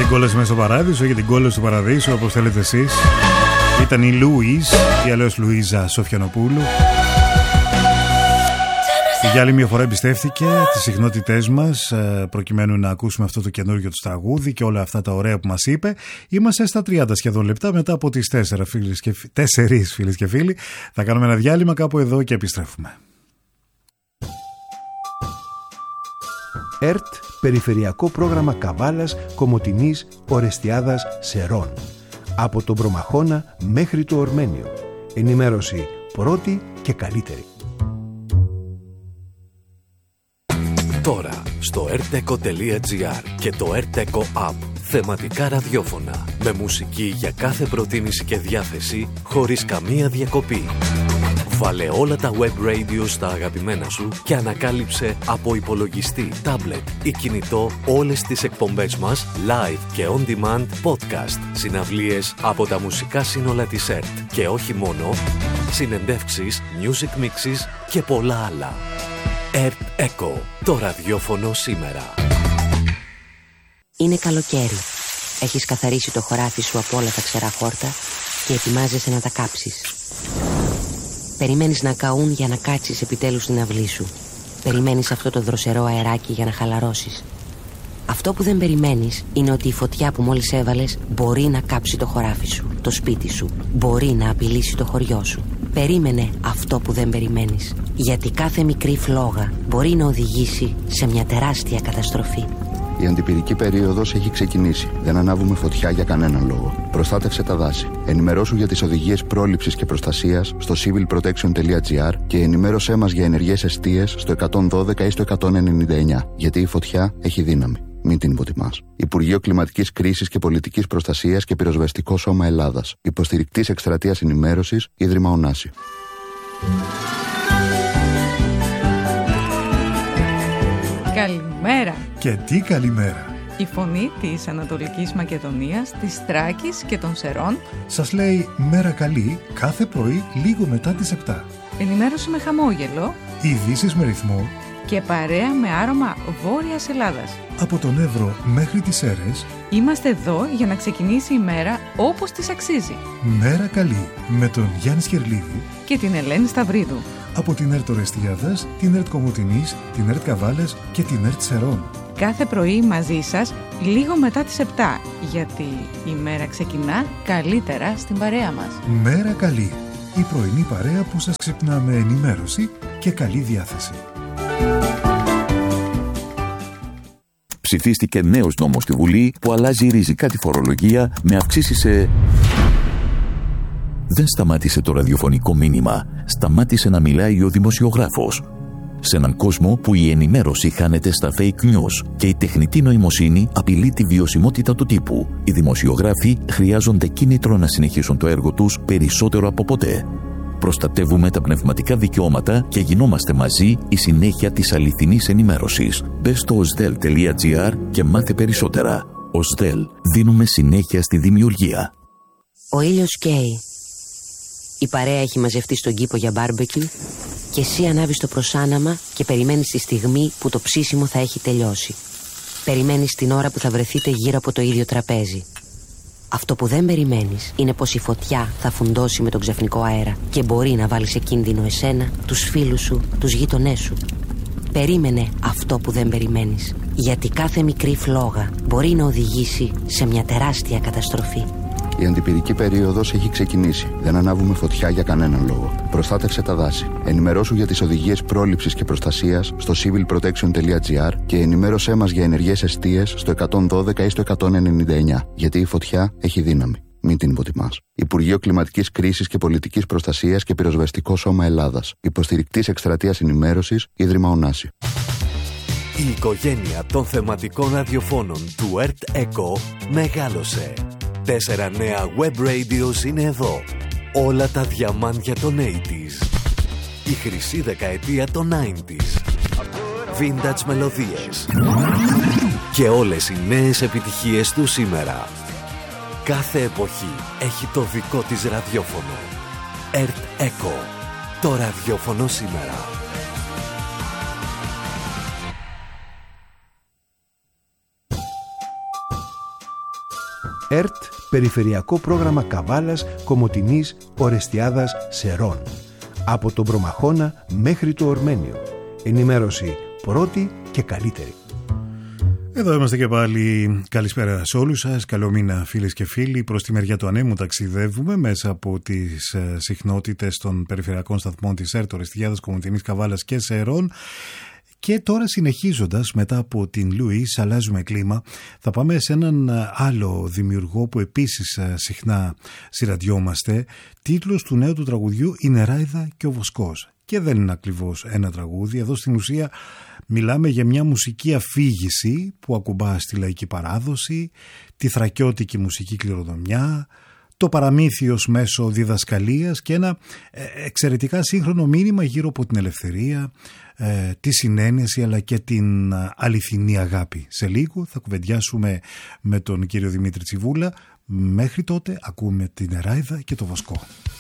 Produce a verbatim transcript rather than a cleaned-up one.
την κόλαση μέσα στο παράδεισο, για την κόλαση του παραδείσου, όπως θέλετε εσείς. Ήταν η Λούις, ή αλλιώς Λουίζα Σοφιανοπούλου. Για άλλη μια φορά εμπιστεύτηκε τις συχνότητές μας προκειμένου να ακούσουμε αυτό το καινούργιο του τραγούδι και όλα αυτά τα ωραία που μας είπε. Είμαστε στα τριάντα σχεδόν λεπτά μετά από τις τέσσερις φίλες και, τέσσερις, φίλες και φίλοι. Θα κάνουμε ένα διάλειμμα κάπου εδώ και επιστρέφουμε. ΕΡΤ, Περιφερειακό Πρόγραμμα Καβάλας, Κομοτηνής, Ορεστιάδας, Σερών. Από τον Προμαχώνα μέχρι το Ορμένιο. Ενημέρωση πρώτη και καλύτερη. Τώρα στο ερτεκο τελεία τζι άρ και το ερτεκο App. Θεματικά ραδιόφωνα με μουσική για κάθε προτίμηση και διάθεση χωρίς καμία διακοπή. Βάλε όλα τα web radio στα αγαπημένα σου και ανακάλυψε από υπολογιστή, tablet ή κινητό όλες τις εκπομπές μας live και on demand podcast, συναυλίες από τα μουσικά σύνολα της ΕΡΤ και όχι μόνο, συνεντεύξεις, music mixes και πολλά άλλα. ΕΡΤ Echo, το ραδιόφωνο σήμερα. Είναι καλοκαίρι. Έχεις καθαρίσει το χωράφι σου από όλα τα ξερά χόρτα και ετοιμάζεσαι να τα κάψεις. Περιμένεις να καούν για να κάτσεις επιτέλους στην αυλή σου. Περιμένεις αυτό το δροσερό αεράκι για να χαλαρώσεις. Αυτό που δεν περιμένεις είναι ότι η φωτιά που μόλις έβαλες μπορεί να κάψει το χωράφι σου, το σπίτι σου. Μπορεί να απειλήσει το χωριό σου. Περίμενε αυτό που δεν περιμένεις. Γιατί κάθε μικρή φλόγα μπορεί να οδηγήσει σε μια τεράστια καταστροφή. Η αντιπυρική περίοδος έχει ξεκινήσει. Δεν ανάβουμε φωτιά για κανέναν λόγο. Προστάτευσε τα δάση. Ενημερώσου για τις οδηγίες πρόληψης και προστασίας στο civil protection τελεία τζι άρ και ενημέρωσέ μας για ενεργές εστίες στο εκατόν δώδεκα ή στο εκατόν ενενήντα εννιά. Γιατί η φωτιά έχει δύναμη. Μην την υποτιμάς. Υπουργείο Κλιματικής Κρίσης και Πολιτικής Προστασίας και Πυροσβεστικό Σώμα Ελλάδας. Υποστηρικτής εκστρατείας ενημέρωσης, Ίδρυμα Ωνάση. Καλημέρα. Και τι καλημέρα. Η φωνή της Ανατολικής Μακεδονίας, της Θράκης και των Σερών σας λέει μέρα καλή κάθε πρωί λίγο μετά τις επτά. Ενημέρωση με χαμόγελο, ειδήσεις με ρυθμό και παρέα με άρωμα Βόρειας Ελλάδας. Από τον Εύρο μέχρι τις Σέρρες είμαστε εδώ για να ξεκινήσει η μέρα όπως της αξίζει. Μέρα καλή με τον Γιάννη Σκερλίδη και την Ελένη Σταυρίδου. Από την ΕΡΤ Ορεστιάδας, την ΕΡΤ Κομοτηνής, την ΕΡΤ Καβάλας και την ΕΡΤ Σερών. Κάθε πρωί μαζί σας λίγο μετά τις επτά, γιατί η μέρα ξεκινά καλύτερα στην παρέα μας. Μέρα καλή, η πρωινή παρέα που σας ξυπνά με ενημέρωση και καλή διάθεση. Ψηφίστηκε νέος νόμος στη Βουλή που αλλάζει ριζικά τη φορολογία με αυξήσεις σε... Δεν σταμάτησε το ραδιοφωνικό μήνυμα, σταμάτησε να μιλάει ο δημοσιογράφος. Σε έναν κόσμο που η ενημέρωση χάνεται στα fake news και η τεχνητή νοημοσύνη απειλεί τη βιωσιμότητα του τύπου, οι δημοσιογράφοι χρειάζονται κίνητρο να συνεχίσουν το έργο τους περισσότερο από ποτέ. Προστατεύουμε τα πνευματικά δικαιώματα και γινόμαστε μαζί η συνέχεια της αληθινής ενημέρωσης. Μπες στο οσδέλ τελεία τζι άρ και μάθε περισσότερα. οσδέλ, δίνουμε συνέχεια στη δημιουργία. Ο ήλιος καίει. Η παρέα έχει μαζευτεί στον κήπο για μπάρμπεκιου και εσύ ανάβεις το προσάναμα και περιμένεις τη στιγμή που το ψήσιμο θα έχει τελειώσει. Περιμένεις την ώρα που θα βρεθείτε γύρω από το ίδιο τραπέζι. Αυτό που δεν περιμένεις είναι πως η φωτιά θα φουντώσει με τον ξαφνικό αέρα και μπορεί να βάλει σε κίνδυνο εσένα, τους φίλους σου, τους γείτονές σου. Περίμενε αυτό που δεν περιμένεις, γιατί κάθε μικρή φλόγα μπορεί να οδηγήσει σε μια τεράστια καταστροφή. Η αντιπυρική περίοδος έχει ξεκινήσει. Δεν ανάβουμε φωτιά για κανέναν λόγο. Προστάτευσε τα δάση. Ενημερώσου για τις οδηγίες πρόληψης και προστασίας στο civil protection τελεία τζι άρ και ενημέρωσέ μας για ενεργές εστίες στο εκατόν δώδεκα ή στο εκατόν ενενήντα εννιά. Γιατί η φωτιά έχει δύναμη. Μην την υποτιμάς. Υπουργείο Κλιματικής Κρίσης και Πολιτικής Προστασίας και Πυροσβεστικό Σώμα Ελλάδας. Υποστηρικτής εκστρατείας ενημέρωσης, Ίδρυμα Ωνάση. Η οικογένεια των θεματικών ραδιοφώνων του ΕΡΤ Echo μεγάλωσε. Τέσσερα νέα web radios είναι εδώ. Όλα τα διαμάντια των ογδόντα. Η χρυσή δεκαετία των ενενήντα. Vintage μελωδίες. Και όλες οι νέες επιτυχίες του σήμερα. Κάθε εποχή έχει το δικό της ραδιόφωνο. ΕΡΤ Echo. Το ραδιόφωνο σήμερα. ΕΡΤ, Περιφερειακό Πρόγραμμα Καβάλας, Κομοτηνής, Ορεστιάδας, Σερών. Από τον Προμαχώνα μέχρι το Ορμένιο. Ενημέρωση πρώτη και καλύτερη. Εδώ είμαστε και πάλι. Καλησπέρα σε όλους σας. Καλό μήνα, φίλες και φίλοι. Προς τη μεριά του ανέμου ταξιδεύουμε μέσα από τις ε, συχνότητες των περιφερειακών σταθμών της ΕΡΤ, Ορεστιάδας, Κομοτηνής, Καβάλας και Σερών. Και τώρα, συνεχίζοντας μετά από την Λουίς, αλλάζουμε κλίμα. Θα πάμε σε έναν άλλο δημιουργό που επίσης συχνά συναντιόμαστε. Τίτλος του νέου του τραγουδιού «Η Νεράιδα και ο Βοσκός». Και δεν είναι ακριβώς ένα τραγούδι. Εδώ στην ουσία μιλάμε για μια μουσική αφήγηση που ακουμπά στη λαϊκή παράδοση, τη θρακιώτικη μουσική κληρονομιά, το παραμύθιος μέσω διδασκαλίας και ένα εξαιρετικά σύγχρονο μήνυμα γύρω από την ελευθερία, τη συνένεση αλλά και την αληθινή αγάπη. Σε λίγο θα κουβεντιάσουμε με τον κύριο Δημήτρη Τσιβούλα. Μέχρι τότε ακούμε την Νεράιδα και το Βοσκό.